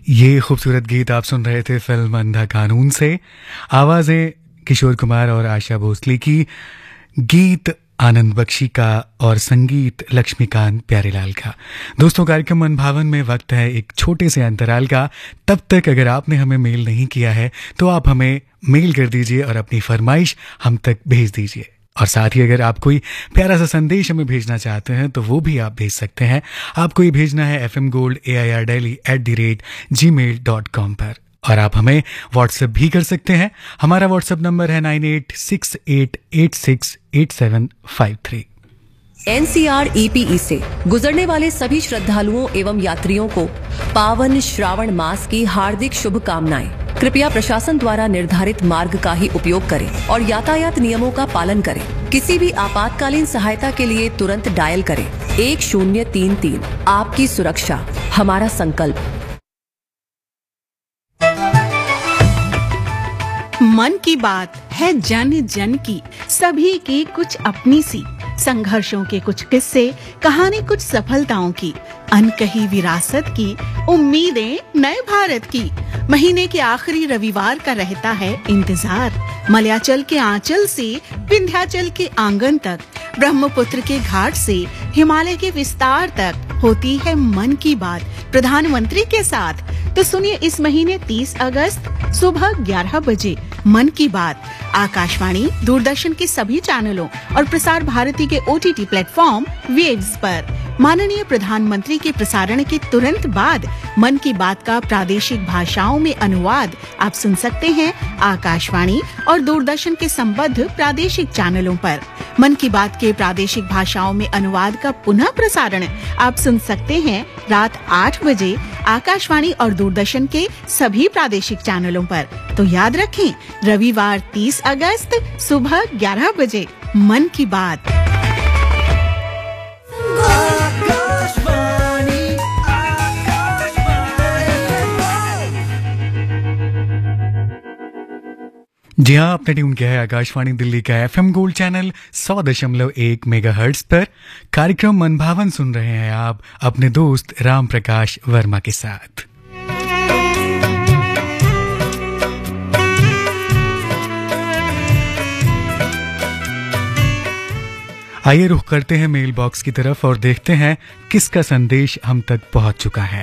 ये खूबसूरत गीत आप सुन रहे थे फिल्म अंधा कानून से। आवाजें किशोर कुमार और आशा भोसले की, गीत आनंद बख्शी का और संगीत लक्ष्मीकांत प्यारेलाल का। दोस्तों, कार्यक्रम मन भावन में वक्त है एक छोटे से अंतराल का। तब तक अगर आपने हमें मेल नहीं किया है तो आप हमें मेल कर दीजिए और अपनी फरमाइश हम तक भेज दीजिए। और साथ ही अगर आप कोई प्यारा सा संदेश हमें भेजना चाहते हैं तो वो भी आप भेज सकते हैं। आपको ये भेजना है fmgold@gmail.com पर। और आप हमें व्हाट्सएप भी कर सकते हैं। हमारा व्हाट्सएप नंबर है 9868868753। NCR-EPE से गुजरने वाले सभी श्रद्धालुओं एवं यात्रियों को पावन श्रावण मास की हार्दिक शुभकामनाएं। कृपया प्रशासन द्वारा निर्धारित मार्ग का ही उपयोग करें और यातायात नियमों का पालन करें। किसी भी आपातकालीन सहायता के लिए तुरंत डायल करें 1033। आपकी सुरक्षा हमारा संकल्प। मन की बात है जन जन की, सभी की कुछ अपनी सी, संघर्षों के कुछ किस्से, कहानी कुछ सफलताओं की, अनकही विरासत की, उम्मीदें नए भारत की। महीने के आखिरी रविवार का रहता है इंतजार। मलयाचल के आंचल से विंध्याचल के आंगन तक, ब्रह्मपुत्र के घाट से हिमालय के विस्तार तक होती है मन की बात प्रधानमंत्री के साथ। तो सुनिए इस महीने 30 अगस्त सुबह 11 बजे मन की बात आकाशवाणी, दूरदर्शन के सभी चैनलों और प्रसार भारती के OTT प्लेटफॉर्म वेव्स पर। माननीय प्रधानमंत्री के प्रसारण के तुरंत बाद मन की बात का प्रादेशिक भाषाओं में अनुवाद आप सुन सकते हैं आकाशवाणी और दूरदर्शन के संबद्ध प्रादेशिक चैनलों पर। मन की बात के प्रादेशिक भाषाओं में अनुवाद का पुनः प्रसारण आप सुन सकते हैं रात 8 बजे आकाशवाणी और दूरदर्शन के सभी प्रादेशिक चैनलों पर। तो याद रखें, रविवार 30 अगस्त सुबह 11 बजे मन की बात। जी हाँ, आपने ट्यून किया है आकाशवाणी दिल्ली का FM गोल्ड चैनल 100.1 मेगाहर्ट्ज पर। कार्यक्रम मनभावन सुन रहे हैं आप अपने दोस्त राम प्रकाश वर्मा के साथ। आइए रुख करते हैं मेल बॉक्स की तरफ और देखते हैं किसका संदेश हम तक पहुंच चुका है।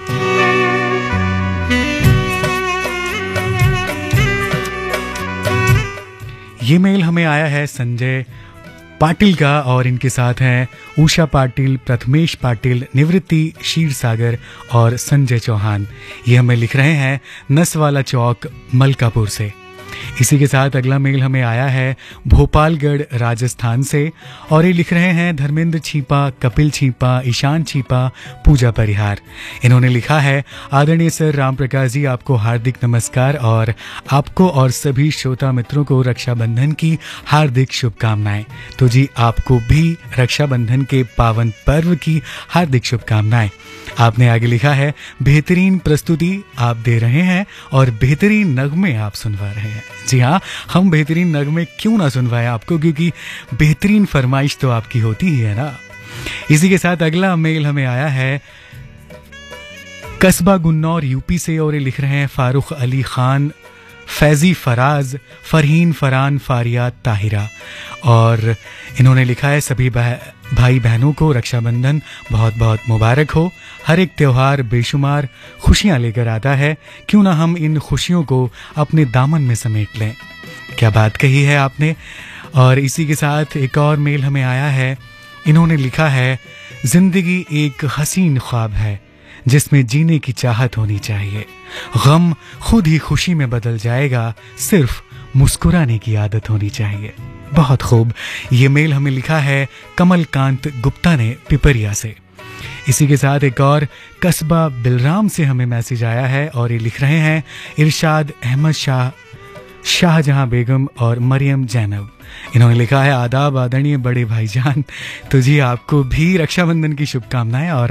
ये मेल हमें आया है संजय पाटिल का और इनके साथ हैं उषा पाटिल, प्रथमेश पाटिल, निवृत्ति क्षीरसागर और संजय चौहान। ये हमें लिख रहे हैं नसवाला चौक मलकापुर से। इसी के साथ अगला मेल हमें आया है भोपालगढ़ राजस्थान से और ये लिख रहे हैं धर्मेंद्र छीपा, कपिल छीपा, ईशान छीपा, पूजा परिहार। इन्होंने लिखा है आदरणीय सर राम प्रकाश जी, आपको हार्दिक नमस्कार और आपको और सभी श्रोता मित्रों को रक्षाबंधन की हार्दिक शुभकामनाएं। तो जी आपको भी रक्षाबंधन के पावन पर्व की हार्दिक शुभकामनाएं। आपने आगे लिखा है बेहतरीन प्रस्तुति आप दे रहे हैं और बेहतरीन नगमे आप सुनवा रहे हैं। जी हाँ, हम बेहतरीन नगमे क्यों ना सुनवाएं आपको, क्योंकि बेहतरीन फरमाइश तो आपकी होती ही है ना। इसी के साथ अगला मेल हमें आया है कस्बा गुन्नौर यूपी से और ये लिख रहे हैं फारूक अली खान, फैजी फराज, फरहीन फरान, फारियात ताहिरा। और इन्होंने लिखा है सभी भाई बहनों को रक्षाबंधन बहुत बहुत मुबारक हो। हर एक त्योहार बेशुमार खुशियां लेकर आता है, क्यों ना हम इन खुशियों को अपने दामन में समेट लें। क्या बात कही है आपने। और इसी के साथ एक और मेल हमें आया है। इन्होंने लिखा है जिंदगी एक हसीन ख्वाब है जिसमें जीने की चाहत होनी चाहिए। गम खुद ही खुशी में बदल जाएगा, सिर्फ मुस्कुराने की आदत होनी चाहिए। बहुत खूब। ये मेल हमें लिखा है कमलकांत गुप्ता ने पिपरिया से। इसी के साथ एक और कस्बा बिलराम से हमें मैसेज आया है और ये लिख रहे हैं इरशाद अहमद शाह, शाहजहां बेगम और मरियम जैनब। इन्होंने लिखा है आदाब आदरणीय बड़े भाईजान। तो जी आपको भी रक्षाबंधन की शुभकामनाएं और